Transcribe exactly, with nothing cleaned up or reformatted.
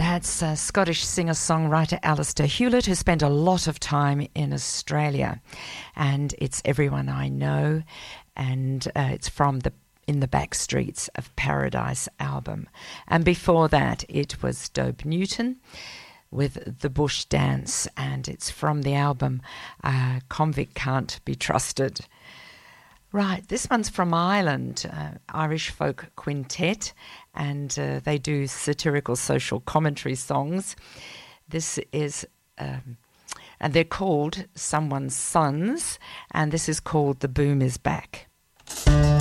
That's uh, Scottish singer-songwriter Alistair Hewlett, who spent a lot of time in Australia. And it's Everyone I Know, and uh, it's from the In the Back Streets of Paradise album. And before that, it was Dope Newton with The Bush Dance, and it's from the album uh, Convict Can't Be Trusted. Right, this one's from Ireland, uh, Irish folk quintet, and uh, they do satirical social commentary songs. This is, um, and they're called Someone's Sons, and this is called The Boom Is Back.